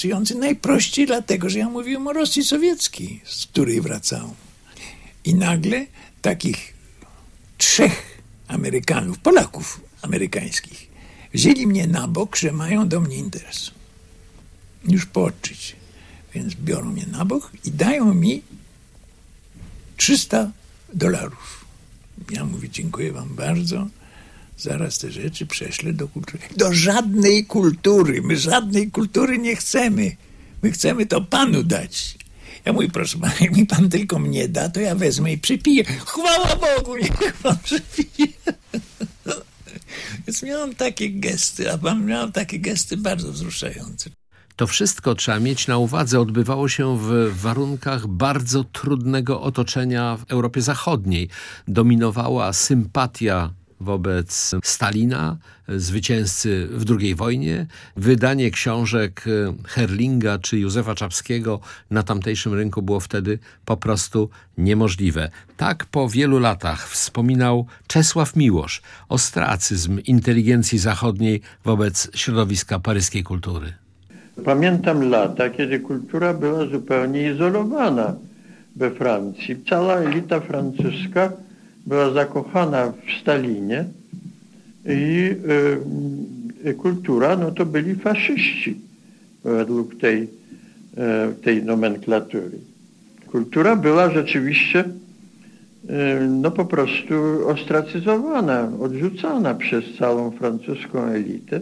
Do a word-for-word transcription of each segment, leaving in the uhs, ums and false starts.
interesujący najprościej dlatego, że ja mówiłem o Rosji Sowieckiej, z której wracałem. I nagle takich trzech Amerykanów, Polaków amerykańskich, wzięli mnie na bok, że mają do mnie interes. Już po odczycie. Więc biorą mnie na bok i dają mi trzysta dolarów. Ja mówię, dziękuję wam bardzo. Zaraz te rzeczy prześlę do kultury. Do żadnej kultury. My żadnej kultury nie chcemy. My chcemy to panu dać. Ja mówię, proszę pana, jak mi pan tylko mnie da, to ja wezmę i przypiję. Chwała Bogu, niech pan przypije. Więc miałem takie gesty, a pan miał takie gesty bardzo wzruszające. To wszystko, trzeba mieć na uwadze, odbywało się w warunkach bardzo trudnego otoczenia w Europie Zachodniej. Dominowała sympatia wobec Stalina, zwycięzcy w drugiej wojnie. Wydanie książek Herlinga czy Józefa Czapskiego na tamtejszym rynku było wtedy po prostu niemożliwe. Tak po wielu latach wspominał Czesław Miłosz ostracyzm inteligencji zachodniej wobec środowiska paryskiej kultury. Pamiętam lata, kiedy kultura była zupełnie izolowana we Francji. Cała elita francuska była zakochana w Stalinie i y, kultura, no to byli faszyści według tej, y, tej nomenklatury. Kultura była rzeczywiście y, no po prostu ostracyzowana, odrzucana przez całą francuską elitę.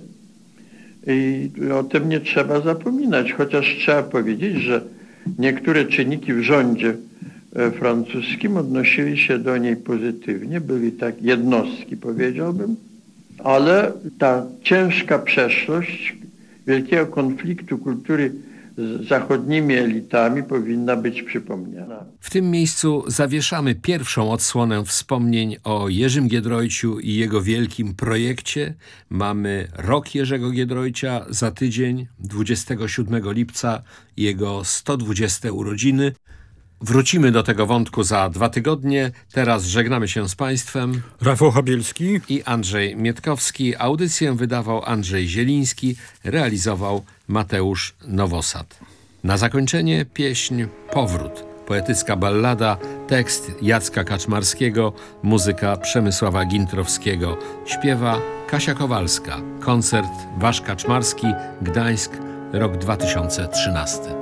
I o tym nie trzeba zapominać, chociaż trzeba powiedzieć, że niektóre czynniki w rządzie francuskim odnosili się do niej pozytywnie, byli tak jednostki, powiedziałbym, ale ta ciężka przeszłość wielkiego konfliktu kultury z zachodnimi elitami powinna być przypomniana. W tym miejscu zawieszamy pierwszą odsłonę wspomnień o Jerzym Giedroyciu i jego wielkim projekcie. Mamy rok Jerzego Giedroycia, za tydzień, dwudziestego siódmego lipca, jego sto dwudzieste urodziny. Wrócimy do tego wątku za dwa tygodnie. Teraz żegnamy się z państwem. Rafał Chabielski i Andrzej Mietkowski. Audycję wydawał Andrzej Zieliński, realizował Mateusz Nowosad. Na zakończenie pieśń Powrót. Poetycka ballada, tekst Jacka Kaczmarskiego, muzyka Przemysława Gintrowskiego. Śpiewa Kasia Kowalska. Koncert Wasz Kaczmarski, Gdańsk, rok dwa tysiące trzynasty.